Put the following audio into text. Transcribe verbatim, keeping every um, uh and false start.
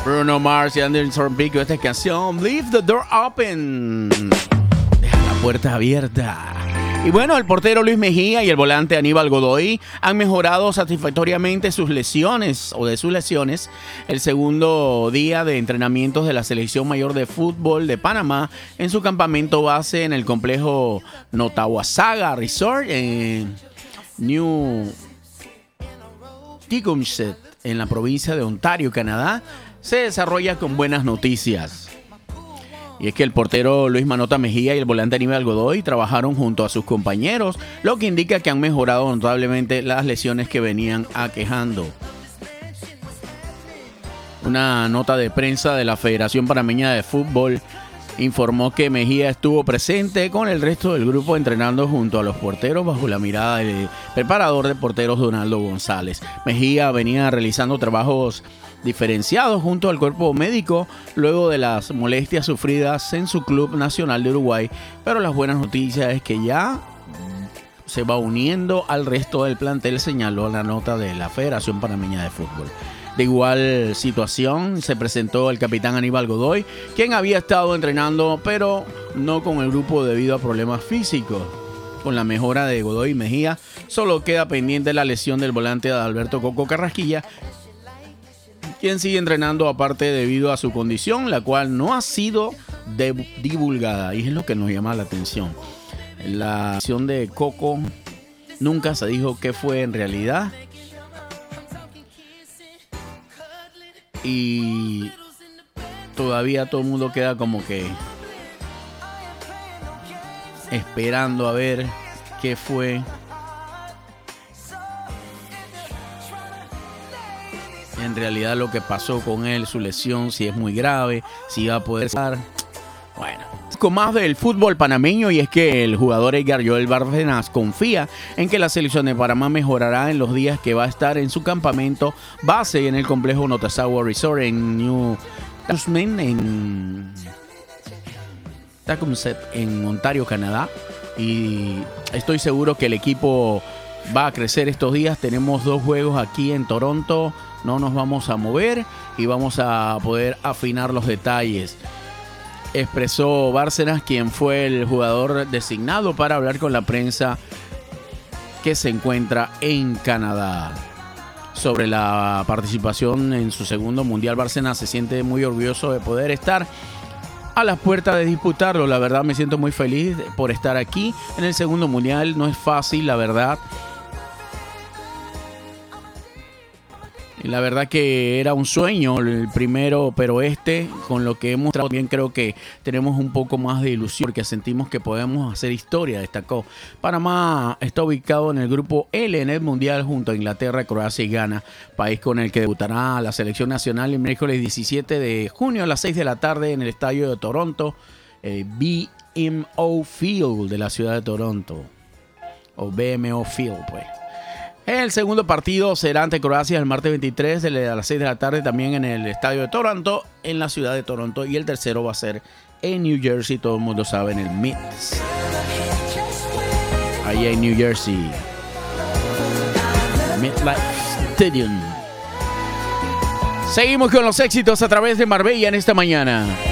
Bruno Mars y Anderson .Paak con esta canción Leave the Door Open. Deja la puerta abierta. Y bueno, el portero Luis Mejía y el volante Aníbal Godoy han mejorado satisfactoriamente sus lesiones o de sus lesiones el segundo día de entrenamientos de la Selección Mayor de Fútbol de Panamá en su campamento base en el complejo Notawasaga Resort en New Tecumseh, en la provincia de Ontario, Canadá. Se desarrolla con buenas noticias. Y es que el portero Luis Manota Mejía y el volante Aníbal Godoy trabajaron junto a sus compañeros, lo que indica que han mejorado notablemente las lesiones que venían aquejando. Una nota de prensa de la Federación Panameña de Fútbol informó que Mejía estuvo presente con el resto del grupo entrenando junto a los porteros bajo la mirada del preparador de porteros Donaldo González. Mejía venía realizando trabajos diferenciados junto al cuerpo médico luego de las molestias sufridas en su club nacional de Uruguay, pero las buenas noticias es que ya se va uniendo al resto del plantel, señaló la nota de la Federación Panameña de Fútbol. De igual situación se presentó el capitán Aníbal Godoy, quien había estado entrenando pero no con el grupo debido a problemas físicos. Con la mejora de Godoy y Mejía, solo queda pendiente la lesión del volante Adalberto Coco Carrasquilla, quien sigue entrenando aparte debido a su condición, la cual no ha sido divulgada. Y es lo que nos llama la atención. La lesión de Coco nunca se dijo qué fue en realidad. Y todavía todo el mundo queda como que esperando a ver qué fue. En realidad lo que pasó con él, su lesión, si es muy grave, si va a poder estar. Bueno, con más del fútbol panameño, y es que el jugador Edgar Joel Bárcenas confía en que la selección de Panamá mejorará en los días que va a estar en su campamento base en el complejo Notawasaga Resort en New Tecumseh, en Tecumseh, en Ontario, Canadá. Y estoy seguro que el equipo va a crecer estos días. Tenemos dos juegos aquí en Toronto. No nos vamos a mover y vamos a poder afinar los detalles, expresó Bárcenas, quien fue el jugador designado para hablar con la prensa que se encuentra en Canadá. Sobre la participación en su segundo mundial, Bárcenas se siente muy orgulloso de poder estar a las puertas de disputarlo. La verdad, me siento muy feliz por estar aquí en el segundo mundial. No es fácil, la verdad. La verdad que era un sueño el primero, pero este, con lo que hemos mostrado, bien creo que tenemos un poco más de ilusión porque sentimos que podemos hacer historia, destacó. Panamá está ubicado en el grupo L en el Mundial junto a Inglaterra, Croacia y Ghana, país con el que debutará la selección nacional el miércoles diecisiete de junio a las seis de la tarde en el estadio de Toronto, eh, B M O Field de la ciudad de Toronto, o B M O Field, pues. El segundo partido será ante Croacia el martes veintitrés a las seis de la tarde también en el estadio de Toronto, en la ciudad de Toronto. Y el tercero va a ser en New Jersey, todo el mundo sabe, en el M I T S. Ahí en New Jersey. MetLife Stadium. Seguimos con los éxitos a través de Marbella en esta mañana.